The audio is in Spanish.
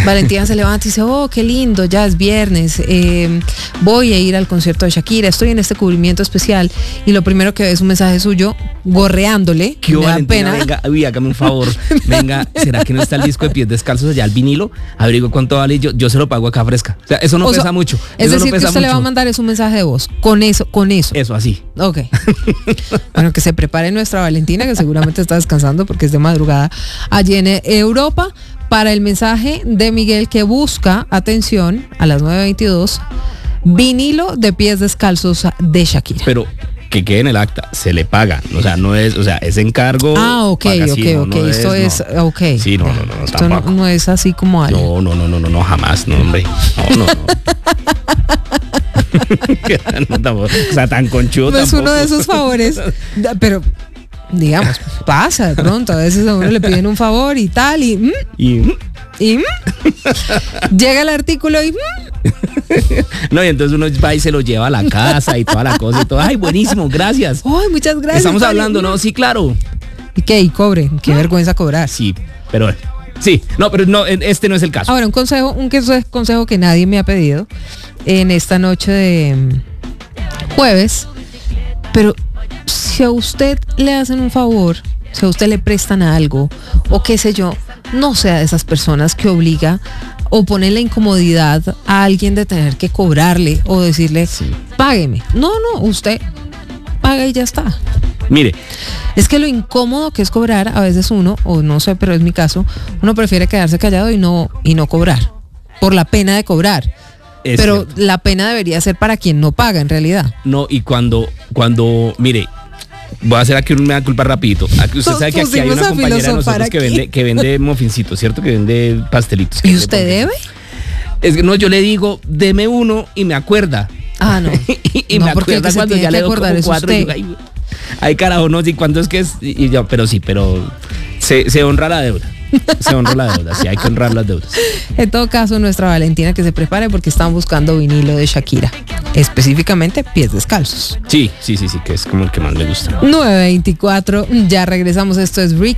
Valentina se levanta y dice, oh, qué lindo, ya es viernes, voy a ir al concierto de Shakira, estoy en este cubrimiento especial, y lo primero que ve es un mensaje suyo gorreándole, ¿Qué me da Valentina? pena. Venga, uy, hágame un favor. Venga, ¿será que no está el disco de Pies Descalzos allá, el vinilo? Abrigo cuánto vale y yo se lo pago acá fresca. O sea, eso no pesa mucho. Es Eso decir, no pesa que usted le va a mucho. mandar es un mensaje de voz, con eso. Eso, así. Ok. Bueno, que se prepare nuestra Valentina, que seguramente está descansando porque es de madrugada allí en Europa, para el mensaje de Miguel que busca, atención, a las 9:22, vinilo de Pies Descalzos de Shakira. Pero que quede en el acta, se le paga. O sea, no es, o sea, es encargo. Ah, ok. Esto es, ok. Sí, no, Esto tampoco. no es así como algo. No, jamás, no, hombre. No. No, tampoco. O sea, tan conchudo No es tampoco. uno de esos favores, pero digamos, pasa de pronto, a veces a uno le piden un favor y tal, y llega el artículo y no, y entonces uno va y se lo lleva a la casa y toda la cosa y todo. Ay, buenísimo, gracias. ¡ay, muchas gracias! Estamos tal, hablando, ¿no? Sí, claro. ¿Y qué? Y cobre, qué vergüenza cobrar. Sí, pero sí, no, pero no, este no es el caso. Ahora, un consejo que nadie me ha pedido en esta noche de jueves, pero si a usted le hacen un favor, si a usted le prestan algo, o qué sé yo, no sea de esas personas que obliga o pone la incomodidad a alguien de tener que cobrarle o decirle, Sí. págueme. No, usted paga y ya está. Mire, Es que lo incómodo que es cobrar, a veces uno, o no sé, pero es mi caso, uno prefiere quedarse callado y no cobrar, por la pena de cobrar. es Pero cierto. la pena debería ser para quien no paga en realidad. No, y cuando, mire, voy a hacer aquí un mea culpa rapidito. Aquí, usted Nos sabe que aquí hay pusimos una a compañera de filosofar nosotros aquí. que vende mofincitos, ¿cierto? Que vende pastelitos. ¿Y usted debe? Es que no, yo le digo, deme uno y me acuerda. Ah, no. y No, me porque el acuerda que se cuando tiene ya que le doy acordar como es 4 y usted. digo, ay, carajo, no sé cuánto es que es. Y yo, pero se honra la deuda. Se honra la deuda, sí, hay que honrar las deudas. En todo caso, nuestra Valentina que se prepare porque están buscando vinilo de Shakira. Específicamente Pies Descalzos. Sí, que es como el que más me gusta. 9:24, ya regresamos. Esto es Rick